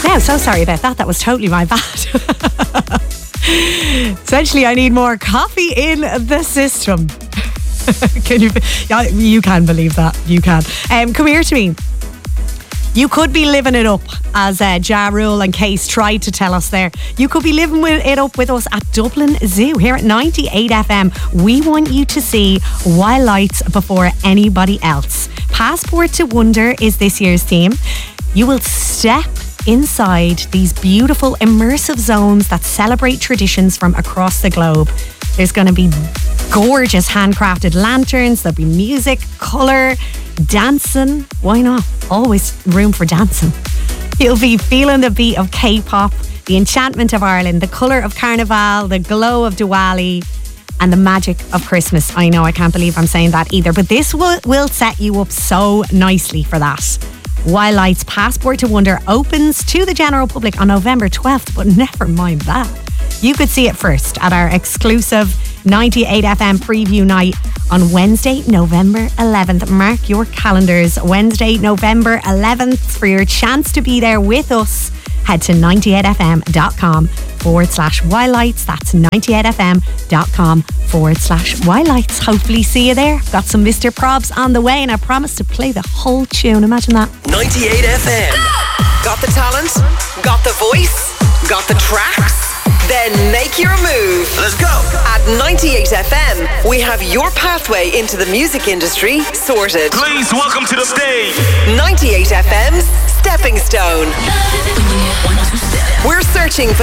Wow, so sorry about that. That was totally my bad. Essentially, I need more coffee in the system. Can you? Yeah, you can believe that. You can. Come here to me. You could be living it up, as Ja Rule and Case tried to tell us there. You could be living it up with us at Dublin Zoo here at 98 FM. We want you to see Wild Lights before anybody else. Passport to Wonder is this year's theme. You will step inside these beautiful immersive zones that celebrate traditions from across the globe. There's going to be gorgeous handcrafted lanterns, there'll be music, colour, dancing. Why not? Always room for dancing. You'll be feeling the beat of K-pop, the enchantment of Ireland, the colour of Carnival, the glow of Diwali, and the magic of Christmas. I know, I can't believe I'm saying that either, but this will set you up so nicely for that. Wild Lights Passport to Wonder opens to the general public on November 12th, but never mind that. You could see it first at our exclusive 98 FM preview night on Wednesday, November 11th. Mark your calendars. Wednesday, November 11th for your chance to be there with us. Head to 98fm.com/wildlights. That's 98fm.com/wildlights. Hopefully see you there. Got some Mr. Probs on the way and I promise to play the whole tune. Imagine that. 98 FM. Got the talent? Got the voice? Got the tracks? Then make your move. Let's go. At 98 FM, we have your pathway into the music industry sorted. Please welcome to the stage 98 FM's Stepping Stone. We're searching for